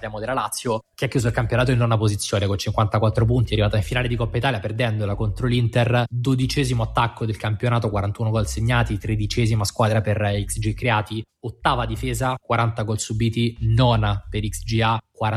parliamo della Lazio, che ha chiuso il campionato in nona posizione con 54 punti, è arrivata in finale di Coppa Italia perdendola contro l'Inter, 12° attacco del campionato, 41 gol segnati, 13ª squadra per XG creati, 8ª difesa, 40 gol subiti, 9ª per XGA,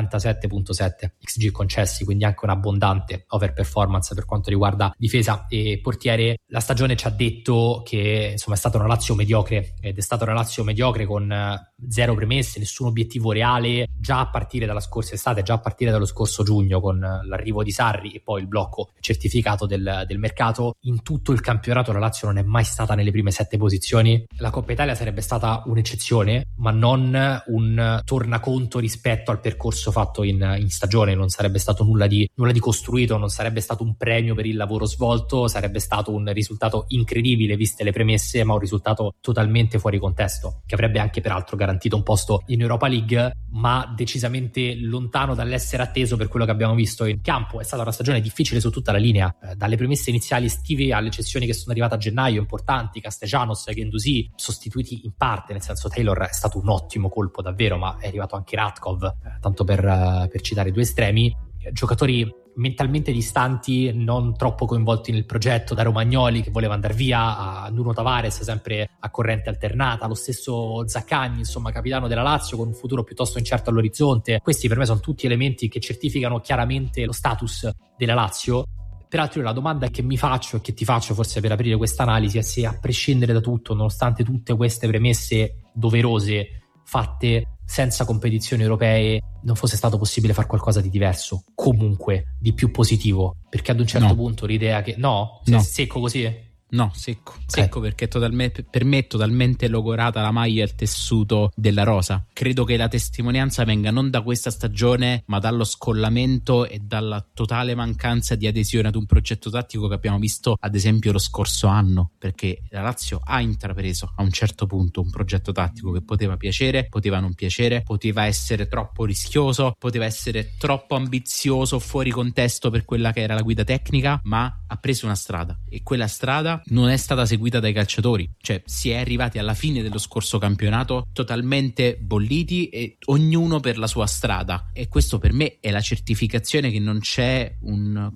47.7 XG concessi, quindi anche un'abbondante overperformance per quanto riguarda difesa e portiere. La stagione ci ha detto che insomma è stata una Lazio mediocre, ed è stata una Lazio mediocre con zero premesse, nessun obiettivo reale, già a partire dalla scorsa estate, già a partire dallo scorso giugno con l'arrivo di Sarri e poi il blocco certificato del mercato. In tutto il campionato la Lazio non è mai stata nelle prime 7 posizioni. La Coppa Italia sarebbe stata un'eccezione, ma non un tornaconto rispetto al percorso fatto in stagione. Non sarebbe stato nulla di costruito, non sarebbe stato un premio per il lavoro svolto, sarebbe stato un risultato incredibile viste le premesse, ma un risultato totalmente fuori contesto, che avrebbe anche peraltro garantito un posto in Europa League, ma decisamente lontano dall'essere atteso per quello che abbiamo visto in campo. È stata una stagione difficile su tutta la linea, dalle premesse iniziali estive alle cessioni che sono arrivate a gennaio importanti, Castellanos, Guendouzi, sostituiti in parte, nel senso Taylor è stato un ottimo colpo davvero, ma è arrivato anche Ratkov, tanto per citare due estremi, giocatori mentalmente distanti, non troppo coinvolti nel progetto, da Romagnoli che voleva andare via, a Nuno Tavares sempre a corrente alternata, lo stesso Zaccagni, insomma capitano della Lazio con un futuro piuttosto incerto all'orizzonte. Questi per me sono tutti elementi che certificano chiaramente lo status della Lazio. Peraltro la domanda che mi faccio e che ti faccio forse per aprire questa analisi è se, a prescindere da tutto, nonostante tutte queste premesse doverose fatte senza competizioni europee, non fosse stato possibile fare qualcosa di diverso, comunque di più positivo, perché ad un certo punto l'idea che no. Secco così? No, secco perché per me è totalmente logorata la maglia e il tessuto della rosa. Credo che la testimonianza venga non da questa stagione, ma dallo scollamento e dalla totale mancanza di adesione ad un progetto tattico che abbiamo visto ad esempio lo scorso anno, perché la Lazio ha intrapreso a un certo punto un progetto tattico che poteva piacere, poteva non piacere, poteva essere troppo rischioso, poteva essere troppo ambizioso, fuori contesto per quella che era la guida tecnica, ma ha preso una strada, e quella strada non è stata seguita dai calciatori. Cioè si è arrivati alla fine dello scorso campionato totalmente bolliti e ognuno per la sua strada, e questo per me è la certificazione che non c'è un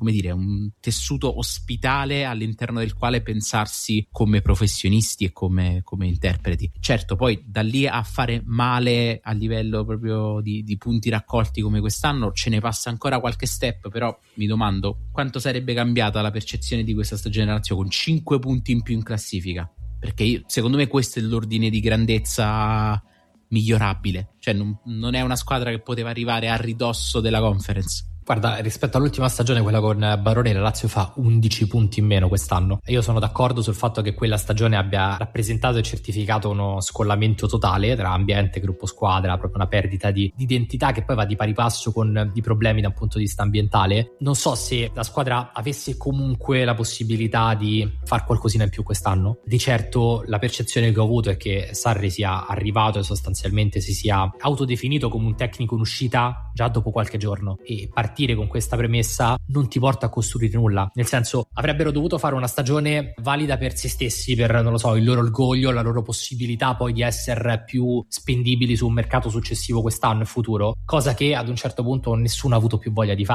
tessuto ospitale all'interno del quale pensarsi come professionisti e come interpreti. Certo, poi da lì a fare male a livello proprio di punti raccolti come quest'anno ce ne passa ancora qualche step, però mi domando quanto sarebbe cambiata la percezione di questa stagione Lazio con 5 punti in più in classifica, perché secondo me questo è l'ordine di grandezza migliorabile. Cioè non è una squadra che poteva arrivare a ridosso della Conference. Guarda, rispetto all'ultima stagione, quella con Baroni, la Lazio fa 11 punti in meno quest'anno. E io sono d'accordo sul fatto che quella stagione abbia rappresentato e certificato uno scollamento totale tra ambiente, gruppo squadra, proprio una perdita di identità che poi va di pari passo con i problemi da un punto di vista ambientale. Non so se la squadra avesse comunque la possibilità di far qualcosina in più quest'anno. Di certo la percezione che ho avuto è che Sarri sia arrivato e sostanzialmente si sia autodefinito come un tecnico in uscita già dopo qualche giorno, e partire con questa premessa non ti porta a costruire nulla. Nel senso, avrebbero dovuto fare una stagione valida per se stessi, per, non lo so, il loro orgoglio, la loro possibilità poi di essere più spendibili su un mercato successivo quest'anno e futuro, cosa che ad un certo punto nessuno ha avuto più voglia di fare.